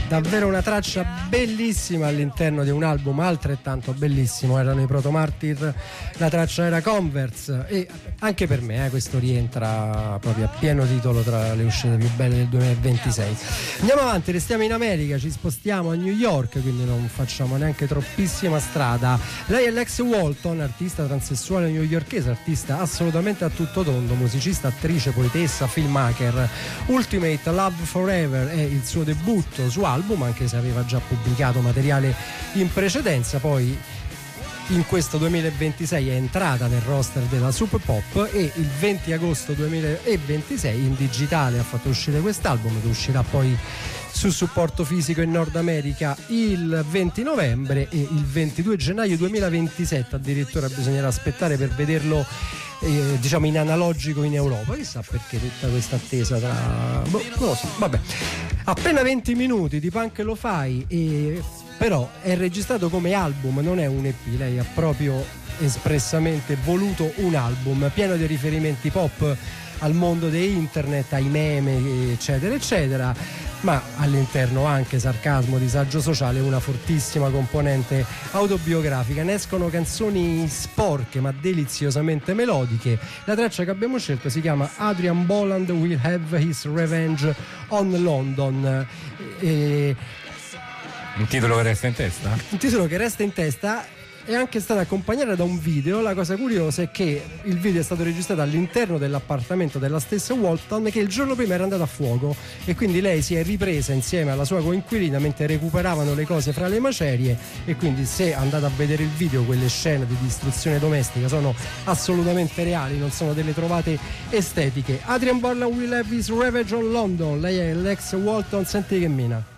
Davvero una traccia bellissima all'interno di un album altrettanto bellissimo, erano i Proto Martyr, la traccia era Converse, e anche per me questo rientra proprio a pieno titolo tra le uscite più belle del 2026. Andiamo avanti, restiamo in America, ci spostiamo a New York, quindi non facciamo neanche troppissima strada. Lei è Lex Walton, artista transessuale newyorkese, artista assolutamente a tutto tondo, musicista, attrice, poetessa, filmmaker. Ultimate Love Forever è il suo debutto su album, anche se aveva già pubblicato materiale in precedenza. Poi in questo 2026 è entrata nel roster della Sub Pop e il 20 agosto 2026 in digitale ha fatto uscire quest'album, che uscirà poi su supporto fisico in Nord America il 20 novembre e il 22 gennaio 2027 addirittura bisognerà aspettare per vederlo diciamo in analogico in Europa. Chissà perché tutta questa attesa tra non lo so, vabbè. Appena 20 minuti di punk lo fai, e però è registrato come album, non è un EP. Lei ha proprio espressamente voluto un album pieno di riferimenti pop al mondo di internet, ai meme eccetera eccetera, ma all'interno anche sarcasmo, disagio sociale, una fortissima componente autobiografica. Ne escono canzoni sporche ma deliziosamente melodiche. La traccia che abbiamo scelto si chiama Adrian Boland Will Have His Revenge on London, un titolo che resta in testa? Un titolo che resta in testa. È anche stata accompagnata da un video. La cosa curiosa è che il video è stato registrato all'interno dell'appartamento della stessa Walton, che il giorno prima era andata a fuoco, e quindi lei si è ripresa insieme alla sua coinquilina mentre recuperavano le cose fra le macerie. E quindi, se andate a vedere il video, quelle scene di distruzione domestica sono assolutamente reali, non sono delle trovate estetiche. Adrian Boland Will Have His Revenge on London. Lei è Lex Walton, senti che mina.